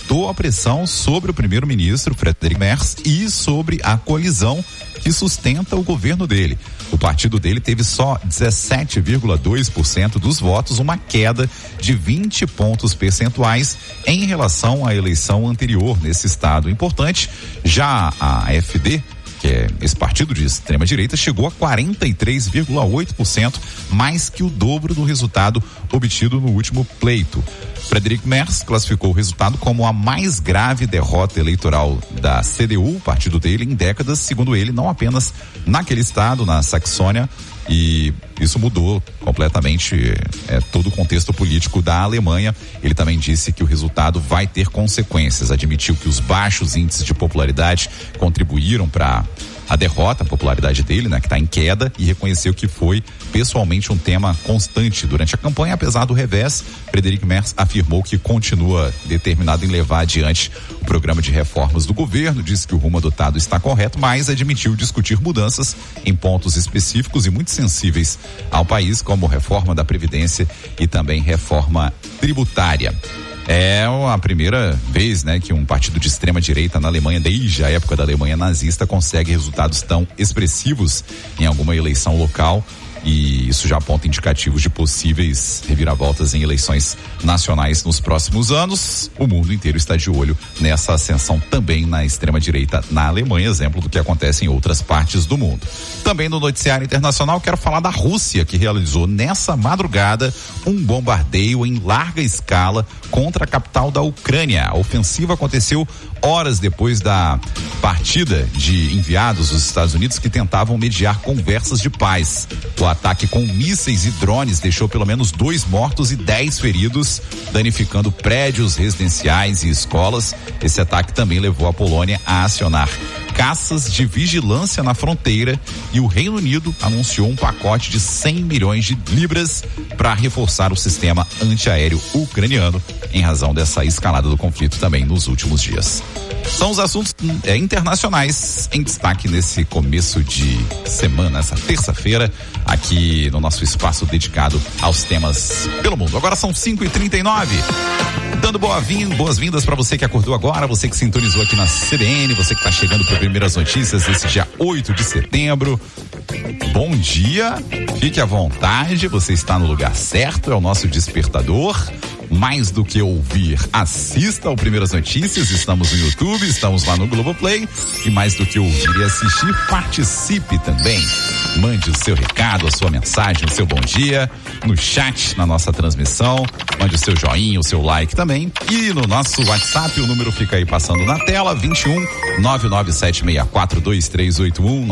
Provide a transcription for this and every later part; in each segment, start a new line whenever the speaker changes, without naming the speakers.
aumentou a pressão sobre o primeiro-ministro Friedrich Merz e sobre a coalizão que sustenta o governo dele. O partido dele teve só 17,2% dos votos, uma queda de 20 pontos percentuais em relação à eleição anterior nesse estado importante. Já a AfD, que é esse partido de extrema direita, chegou a 43,8%, mais que o dobro do resultado obtido no último pleito. Friedrich Merz classificou o resultado como a mais grave derrota eleitoral da CDU, o partido dele, em décadas, segundo ele, não apenas naquele estado, na Saxônia, e isso mudou completamente todo o contexto político da Alemanha. Ele também disse que o resultado vai ter consequências, admitiu que os baixos índices de popularidade contribuíram para a derrota, a popularidade dele, né, que está em queda, e reconheceu que foi pessoalmente um tema constante durante a campanha. Apesar do revés, Friedrich Merz afirmou que continua determinado em levar adiante o programa de reformas do governo, disse que o rumo adotado está correto, mas admitiu discutir mudanças em pontos específicos e muito sensíveis ao país, como reforma da Previdência e também reforma tributária. É a primeira vez, né, que um partido de extrema direita na Alemanha, desde a época da Alemanha nazista, consegue resultados tão expressivos em alguma eleição local, e isso já aponta indicativos de possíveis reviravoltas em eleições nacionais nos próximos anos. O mundo inteiro está de olho nessa ascensão também na extrema direita na Alemanha, exemplo do que acontece em outras partes do mundo. Também no noticiário internacional quero falar da Rússia, que realizou nessa madrugada um bombardeio em larga escala contra a capital da Ucrânia. A ofensiva aconteceu horas depois da partida de enviados dos Estados Unidos que tentavam mediar conversas de paz. O ataque com mísseis e drones deixou pelo menos 2 mortos e 10 feridos, danificando prédios residenciais e escolas. Esse ataque também levou a Polônia a acionar caças de vigilância na fronteira, e o Reino Unido anunciou um pacote de 100 milhões de libras para reforçar o sistema antiaéreo ucraniano em razão dessa escalada do conflito também nos últimos dias. São os assuntos internacionais em destaque nesse começo de semana, essa terça-feira, aqui no nosso espaço dedicado aos temas pelo mundo. Agora são 5h39. Dando boas-vindas para você que acordou agora, você que sintonizou aqui na CBN, você que está chegando para Primeiras Notícias desse dia 8 de setembro. Bom dia, fique à vontade, você está no lugar certo, é o nosso despertador. Mais do que ouvir, assista ao Primeiras Notícias, estamos no YouTube, estamos lá no Globoplay, e mais do que ouvir e assistir, participe também. Mande o seu recado, a sua mensagem, o seu bom dia, no chat, na nossa transmissão, mande o seu joinha, o seu like também, e no nosso WhatsApp, o número fica aí passando na tela, 21 997642381,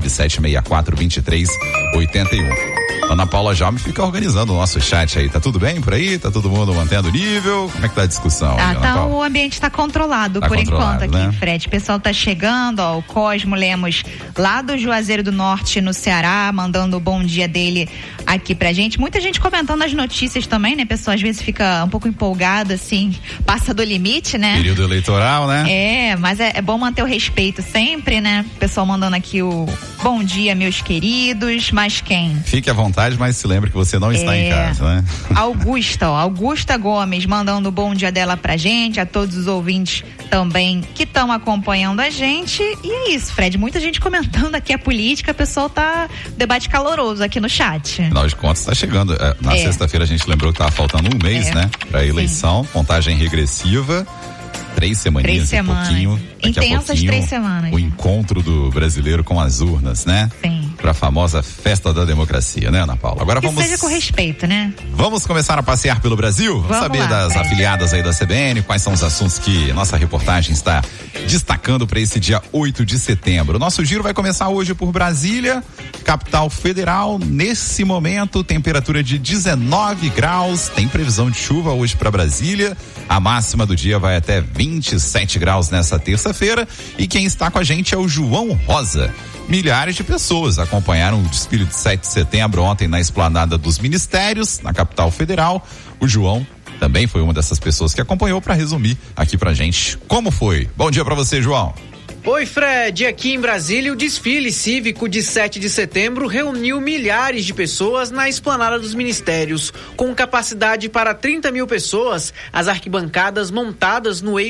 997642381. Ana Paula Jaume fica organizando o nosso chat aí. Tá tudo bem por aí? Tá todo mundo mantendo o nível? Como é que tá a discussão?
Tá, o ambiente tá controlado por enquanto aqui, né? Fred. O pessoal tá chegando, ó, o Cosmo Lemos lá do Juazeiro do Norte, no Ceará, mandando o bom dia dele aqui pra gente. Muita gente comentando as notícias também, né? A pessoa às vezes fica um pouco empolgada, assim, passa do limite, né?
Período eleitoral, né?
Mas é bom manter o respeito sempre, né? O pessoal mandando aqui o bom dia, meus queridos, mas quem?
Fique à vontade, mas se lembre que você não está em casa, né?
Augusta Gomes mandando o bom dia dela pra gente, a todos os ouvintes também que estão acompanhando a gente. E é isso, Fred, muita gente comentando aqui a política, o pessoal tá debate caloroso aqui no chat.
Afinal de contas, tá chegando. Na sexta-feira a gente lembrou que tava faltando um mês, né? Pra eleição, contagem regressiva. 3 semaninhas e pouquinho.
Intensas 3 semanas.
O encontro do brasileiro com as urnas, né?
Sim.
Pra famosa festa da democracia, né, Ana Paula? Agora vamos.
Seja com respeito, né?
Vamos começar a passear pelo Brasil? Vamos saber lá, das afiliadas aí da CBN, quais são os assuntos que nossa reportagem está destacando para esse dia 8 de setembro. O nosso giro vai começar hoje por Brasília, capital federal. Nesse momento, temperatura de 19 graus. Tem previsão de chuva hoje para Brasília. A máxima do dia vai até 27 graus nessa terça-feira. E quem está com a gente é o João Rosa. Milhares de pessoas acompanharam o desfile de 7 de setembro ontem na esplanada dos Ministérios, na capital federal. O João também foi uma dessas pessoas que acompanhou para resumir aqui pra gente como foi. Bom dia para você, João.
Oi, Fred. Aqui em Brasília, o desfile cívico de 7 de setembro reuniu milhares de pessoas na esplanada dos Ministérios. Com capacidade para 30 mil pessoas, as arquibancadas montadas no eixo